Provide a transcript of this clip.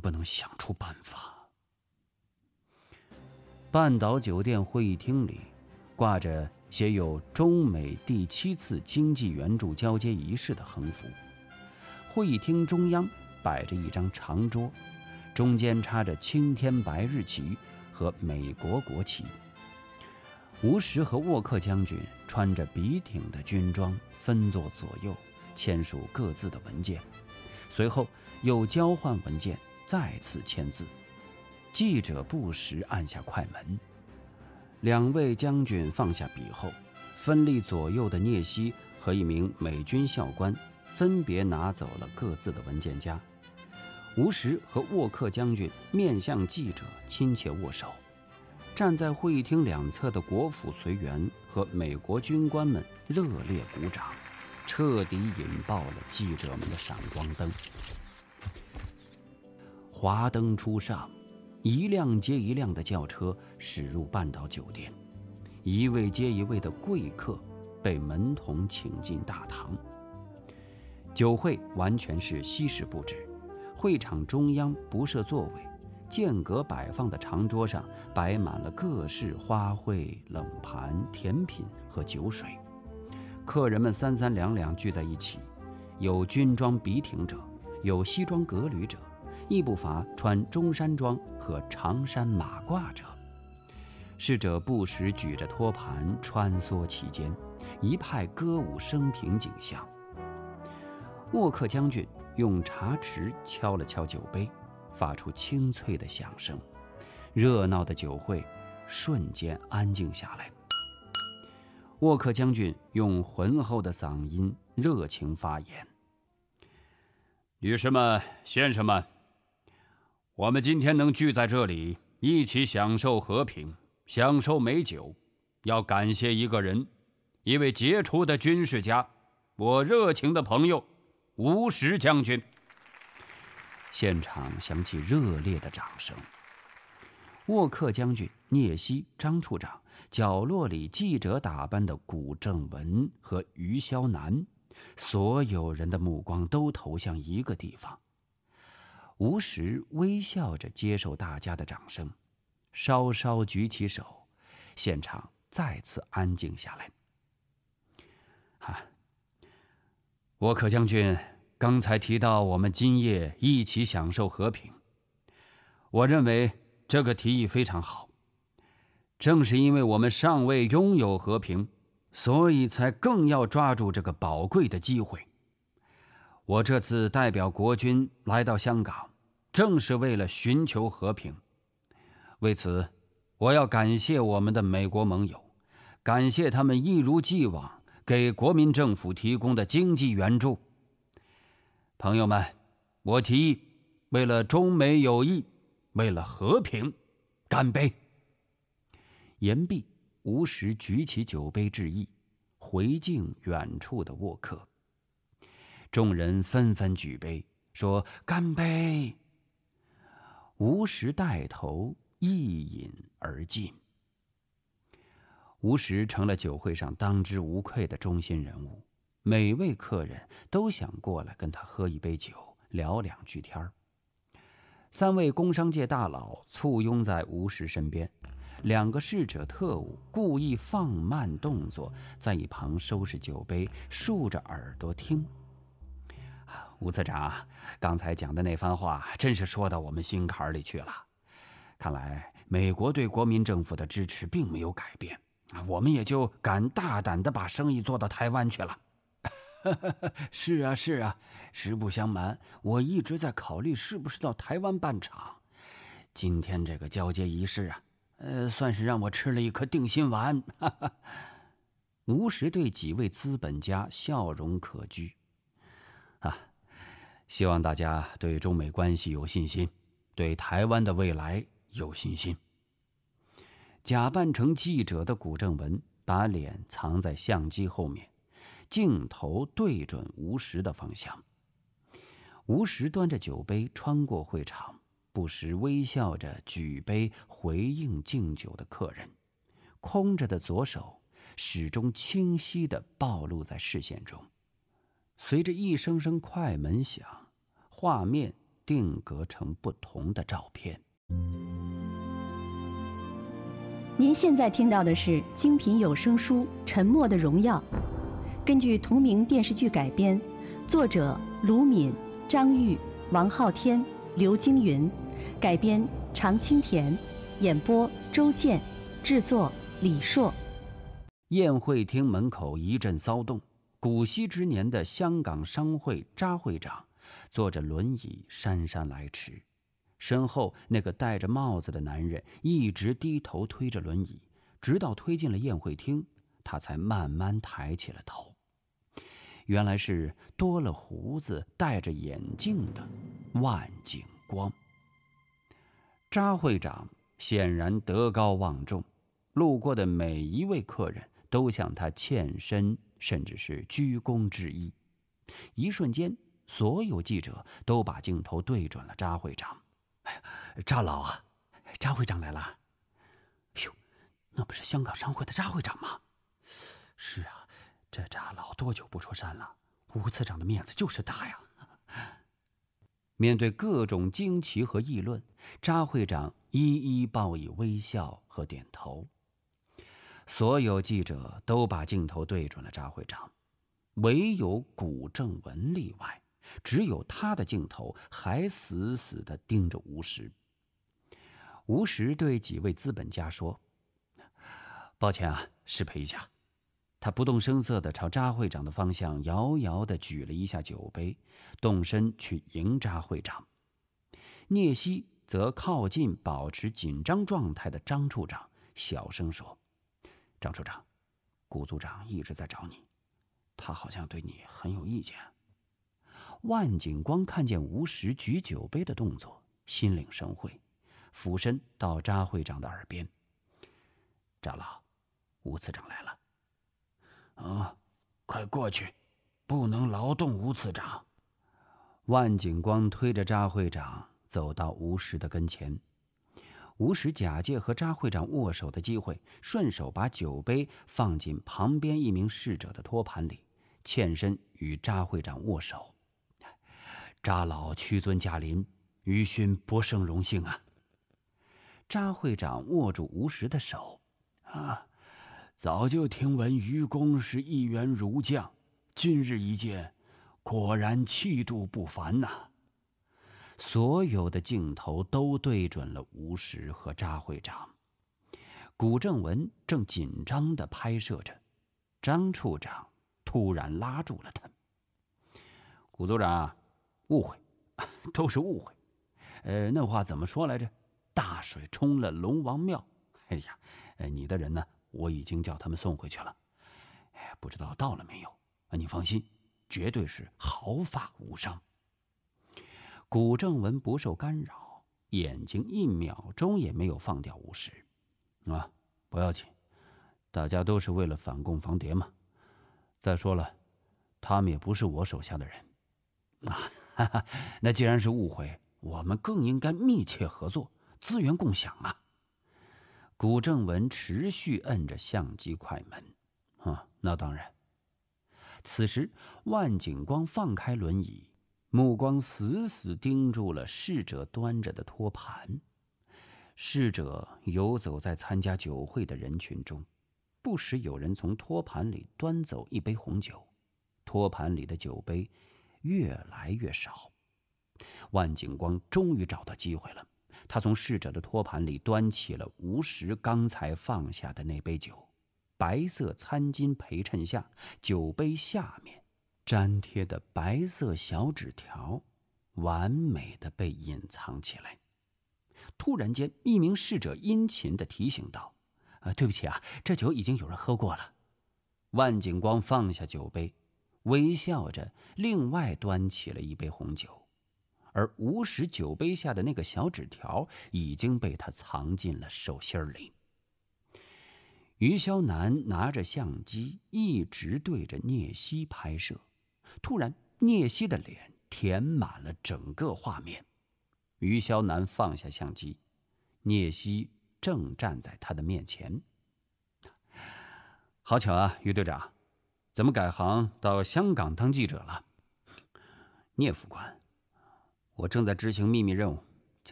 不能想出办法。半岛酒店会议厅里挂着写有中美第7次经济援助交接仪式的横幅。会议厅中央摆着一张长桌，中间插着青天白日旗和美国国旗。吴石和沃克将军穿着笔挺的军装，分坐左右，签署各自的文件，随后又交换文件，再次签字。记者不时按下快门。2位将军放下笔后，分立左右的聂西和一名美军校官分别拿走了各自的文件夹。吴石和沃克将军面向记者亲切握手。站在会议厅两侧的国府随员和美国军官们热烈鼓掌，彻底引爆了记者们的闪光灯。华灯初上，一辆接一辆的轿车驶入半岛酒店，一位接一位的贵客被门童请进大堂。酒会完全是西式布置，会场中央不设座位，间隔摆放的长桌上摆满了各式花卉、冷盘、甜品和酒水。客人们三三两两聚在一起，有军装笔挺者，有西装革履者，亦不乏穿中山装和长衫马褂者。侍者不时举着托盘穿梭其间，一派歌舞升平景象。沃克将军用茶匙敲了敲酒杯，发出清脆的响声，热闹的酒会瞬间安静下来。沃克将军用浑厚的嗓音热情发言：女士们、先生们，我们今天能聚在这里，一起享受和平，享受美酒，要感谢一个人，一位杰出的军事家，我热情的朋友吴石将军。现场响起热烈的掌声。沃克将军、聂西、张处长，角落里记者打扮的古正文和于霄南，所有人的目光都投向一个地方。吴石微笑着接受大家的掌声，稍稍举起手，现场再次安静下来。沃克将军刚才提到我们今夜一起享受和平，我认为这个提议非常好。正是因为我们尚未拥有和平，所以才更要抓住这个宝贵的机会。我这次代表国军来到香港，正是为了寻求和平。为此，我要感谢我们的美国盟友，感谢他们一如既往给国民政府提供的经济援助。朋友们，我提议，为了中美友谊，为了和平，干杯！言毕，吴石举起酒杯致意，回敬远处的沃克。众人纷纷举杯，说干杯。吴石带头一饮而尽。吴石成了酒会上当之无愧的中心人物，每位客人都想过来跟他喝一杯酒，聊两句天儿。3位工商界大佬簇拥在吴石身边，2个侍者特务故意放慢动作，在一旁收拾酒杯，竖着耳朵听。吴次长刚才讲的那番话真是说到我们心坎里去了，看来美国对国民政府的支持并没有改变，我们也就敢大胆地把生意做到台湾去了。是啊，实不相瞒，我一直在考虑是不是到台湾办厂。今天这个交接仪式算是让我吃了一颗定心丸。吴石对几位资本家笑容可掬。希望大家对中美关系有信心，对台湾的未来有信心。假扮成记者的古正文把脸藏在相机后面，镜头对准吴石的方向。吴石端着酒杯穿过会场，不时微笑着举杯回应敬酒的客人，空着的左手始终清晰地暴露在视线中。随着一声声快门响，画面定格成不同的照片。 您现在听到的是精品有声书《沉默的荣耀》，根据同名电视剧改编，作者卢敏、张玉、王昊天、刘京云，改编常青田，演播周健，制作李硕。 宴会厅门口一阵骚动，古稀之年的香港商会查会长坐着轮椅姗姗来迟，身后那个戴着帽子的男人一直低头推着轮椅，直到推进了宴会厅，他才慢慢抬起了头。原来是多了胡子、戴着眼镜的万景光。查会长显然德高望重，路过的每一位客人都向他欠身，甚至是鞠躬致意。一瞬间，所有记者都把镜头对准了查会长。哎呀，查老啊，查会长来了。哟，那不是香港商会的查会长吗？是啊，这查老多久不出山了？吴次长的面子就是大呀。面对各种惊奇和议论，查会长一一报以微笑和点头。所有记者都把镜头对准了查会长，唯有古正文例外，只有他的镜头还死死地盯着吴石。吴石对几位资本家说：“抱歉啊，失陪一下。”他不动声色地朝查会长的方向遥遥地举了一下酒杯，动身去迎查会长。聂西则靠近保持紧张状态的张处长，小声说：“张处长，古组长一直在找你，他好像对你很有意见。”万景光看见吴石举酒杯的动作，心领神会，俯身到查会长的耳边：“查老，吴次长来了。”“啊，快过去，不能劳动吴次长。”万景光推着查会长走到吴石的跟前。吴石假借和查会长握手的机会，顺手把酒杯放进旁边一名侍者的托盘里，欠身与查会长握手。“查老屈尊驾临，余勋不胜荣幸啊。”查会长握住吴石的手：“啊，早就听闻愚公是一员儒将，今日一见，果然气度不凡呐。”所有的镜头都对准了吴石和查会长。古正文正紧张地拍摄着，张处长突然拉住了他：“古组长，误会，都是误会。那话怎么说来着？大水冲了龙王庙。哎呀，你的人呢，我已经叫他们送回去了。不知道到了没有？你放心，绝对是毫发无伤。”古正文不受干扰，眼睛一秒钟也没有放掉吴石。“啊，不要紧，大家都是为了反共防谍嘛。再说了，他们也不是我手下的人。哈哈，那既然是误会，我们更应该密切合作，资源共享啊。”古正文持续摁着相机快门。“那当然。”此时，万景光放开轮椅，目光死死盯住了侍者端着的托盘。侍者游走在参加酒会的人群中，不时有人从托盘里端走一杯红酒，托盘里的酒杯越来越少。万景光终于找到机会了，他从侍者的托盘里端起了吴石刚才放下的那杯酒，白色餐巾陪衬下，酒杯下面粘贴的白色小纸条完美的被隐藏起来。突然间，一名侍者殷勤地提醒道：“对不起啊，这酒已经有人喝过了。”万景光放下酒杯，微笑着另外端起了一杯红酒，而吴石酒杯下的那个小纸条已经被他藏进了手心里。于霄南拿着相机一直对着聂西拍摄，突然聂西的脸填满了整个画面。于霄南放下相机，聂西正站在他的面前。“好巧啊，于队长，怎么改行到香港当记者了？”“聂副官， 我正在执行秘密任务。